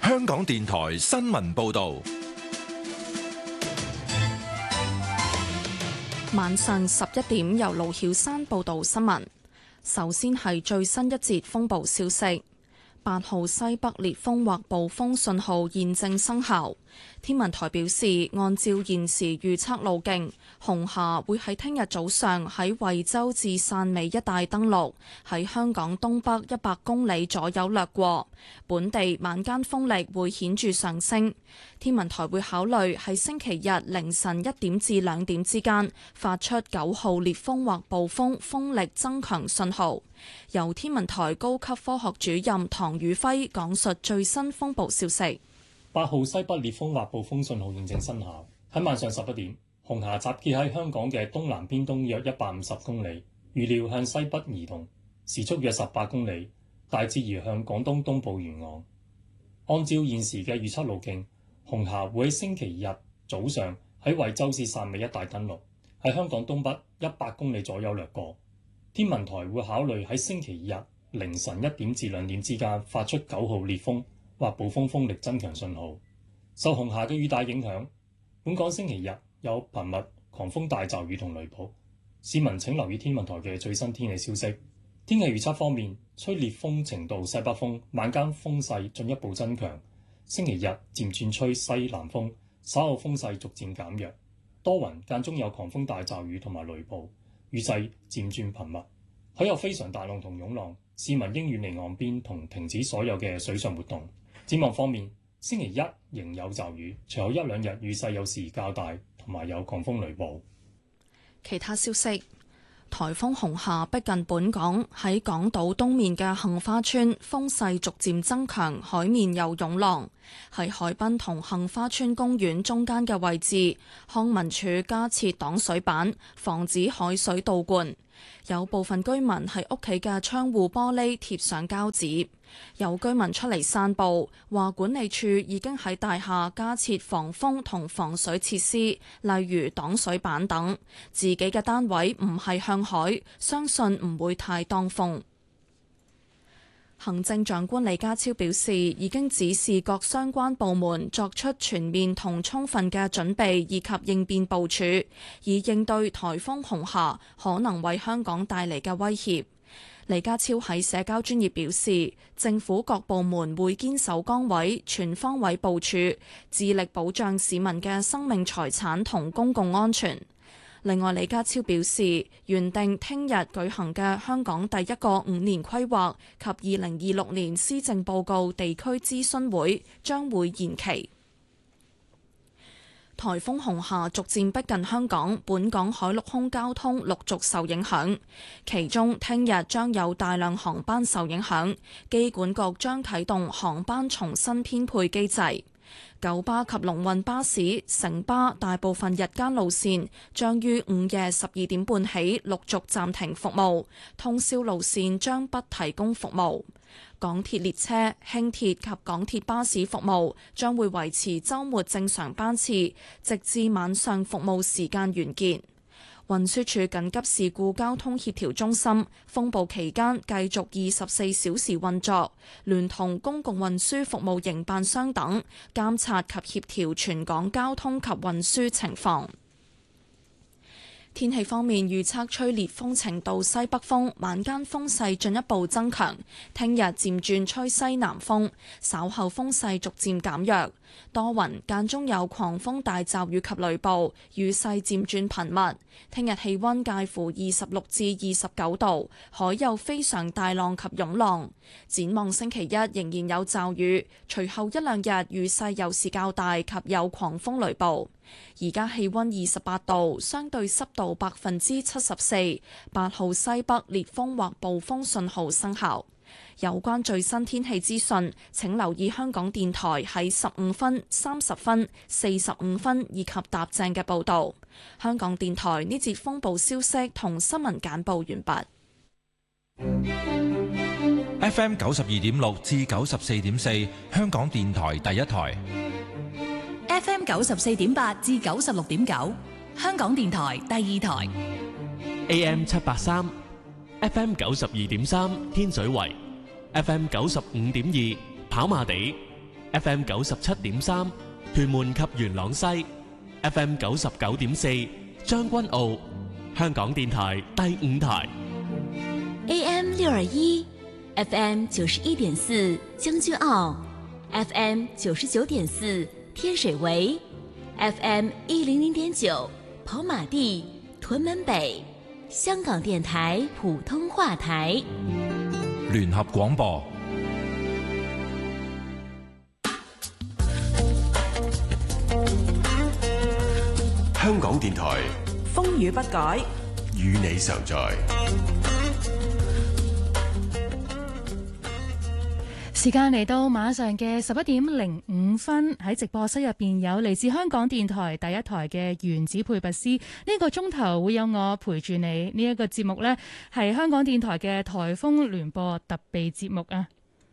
香港電台新聞報道。 晚上11點，由盧曉山報道新聞。首先係最新一節風暴消息。8號西北烈風或暴風信號現正生效。天文台表示，按照現時預測路徑，紅霞會喺聽日早上喺惠州至汕尾一帶登陸，喺香港東北100公里左右掠過。本地晚間風力會顯著上升。天文台會考慮喺星期日凌晨1點至2點之間發出9號烈風或暴風風力增強信號。由天文台高級科學主任唐宇輝講述最新風暴消息。 8號西北烈風或暴風信號現正生效。喺晚上11點，紅霞集結喺香港嘅東南偏東約150公里，預料向西北移動，時速約18公里，大致移向廣東東部沿岸。按照現時嘅預測路徑，紅霞會喺星期日早上喺惠州至汕尾一帶登陸，喺香港東北100公里左右掠過。天文台會考慮喺星期日凌晨1點至2點之間發出9號烈風或暴風風力增強信號。受紅霞嘅雨帶影響，本港星期日有頻密狂風大驟雨同雷暴，市民請留意天文台嘅最新天氣消息。天氣預測方面，吹烈風程度西北風，晚間風勢進一步增強。星期日漸轉吹西南風，稍後風勢逐漸減弱，多雲間中有狂風大驟雨同埋雷暴，雨勢漸轉頻密，可有非常大浪同湧浪，市民應遠離岸邊同停止所有嘅水上活動。展望方面，星期一仍有驟雨，隨後1-2日雨勢有時較大，同埋有狂風雷暴。 其他消息，颱風紅霞逼近本港，喺港島東面嘅杏花村風勢逐漸增強，海面有湧浪。喺海濱同杏花村公園中間嘅位置，康文署加設擋水板，防止海水倒灌。有部分居民喺屋企嘅窗戶玻璃貼上膠紙。有居民出嚟散步，話管理處已經喺大廈加設防風同防水設施，例如擋水板等。自己嘅單位唔係向海，相信唔會太當風。行政長官李家超表示，已經指示各相關部門作出全面同充分嘅準備以及應變部署，以應對颱風紅霞可能為香港帶嚟嘅威脅。李家超喺社交專頁表示，政府各部門會堅守崗位，全方位部署，致力保障市民嘅生命財產同公共安全。另外，李家超表示，原定聽日舉行嘅香港第一個5年規劃及2026年施政報告地區諮詢會將會延期。颱風紅霞逐漸逼近香港，本港海陸空交通陸續受影響，其中聽日將有大量航班受影響，機管局將啟動航班重新編配機制。九巴及龍運巴士、城巴大部分日間路線將於午夜12點半起陸續暫停服務，通宵路線將不提供服務。港鐵列車、輕鐵及港鐵巴士服務將會維持週末正常班次，直至晚上服務時間完結。運輸署緊急事故交通協調中心風暴期間繼續24小時運作，聯同公共運輸服務營辦商等監察及協調全港交通及運輸情況。天氣方面，預測吹烈風程度西北風，晚間風勢進一步增強，聽日漸轉吹西南風，稍後風勢逐漸減弱，多雲間中有狂風大驟雨及雷暴，雨勢漸轉頻密。聽日氣溫介乎26至29度，海有非常大浪及湧浪。展望星期一仍然有驟雨，隨後1-2日雨勢有時較大及有狂風雷暴。而家氣溫28度，相對濕度74%，8號西北烈風或暴風信號生效。有關最新天氣資訊，請留意香港電台喺15分、30分、45分以及踏正嘅報導。香港電台呢節風暴消息同新聞簡報完畢。 FM 92.6至94.4，香港電台第一台。 FM 94.8至96.9，香港電台第二台。 AM 783 FM 92.3，天水圍 FM 95.2，跑馬地 FM 97.3，屯門及元朗西 FM 99.4，將軍澳，香港電台第5台 AM 621 FM 91.4，將軍澳 FM 99.4，天水圍 FM 100.9，跑馬地，屯門北，香港電台普通話台聯合廣播。 香港電台風雨不改， 與你常在。 時間嚟到晚上嘅11:05，喺直播室入邊有嚟自香港電台第一台嘅原子配拔斯，呢個鐘頭會有我陪住你。呢一個節目呢，係香港電台嘅颱風聯播特備節目啊！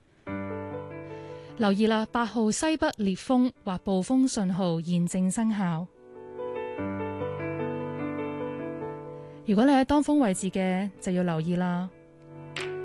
留意啦，8號西北烈風或暴風信號現正生效。如果你喺當風位置嘅，就要留意啦。